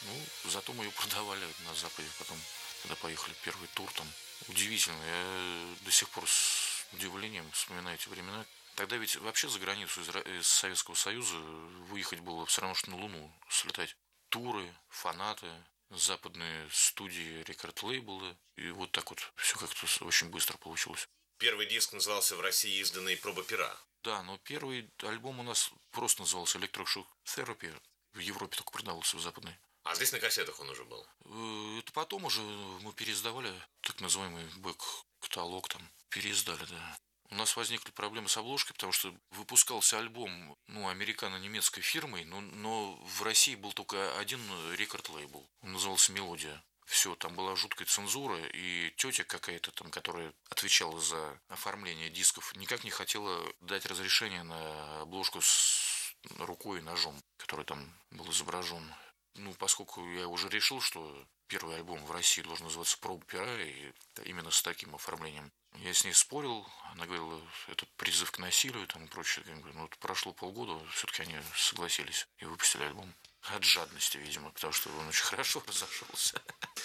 Ну, зато мы ее продавали на Западе потом, когда поехали первый тур там. Удивительно, я до сих пор с удивлением вспоминаю эти времена. Тогда ведь вообще за границу из Советского Союза выехать было все равно, что на Луну слетать. Туры, фанаты, западные студии, рекорд-лейблы. И вот так вот все как-то очень быстро получилось. Первый диск назывался в России «Изданные проба пера». Да, но первый альбом у нас просто назывался Electroshock Therapy. В Европе только продавался, в западной. А здесь на кассетах он уже был. Это потом уже мы переиздавали так называемый бэк-каталог, там, переиздали, да. У нас возникли проблемы с обложкой, потому что выпускался альбом, ну, американо-немецкой фирмой, но в России был только один рекорд-лейбл. Он назывался «Мелодия». Все, там была жуткая цензура, и тетя какая-то там, которая отвечала за оформление дисков, никак не хотела дать разрешение на обложку с рукой и ножом, который там был изображен. Ну, поскольку я уже решил, что первый альбом в России должен называться «Проба пера», и именно с таким оформлением. Я с ней спорил, она говорила, это призыв к насилию там, и прочее. Я говорю, ну, вот прошло полгода, все-таки они согласились и выпустили альбом. От жадности, видимо, потому что он очень хорошо разошелся.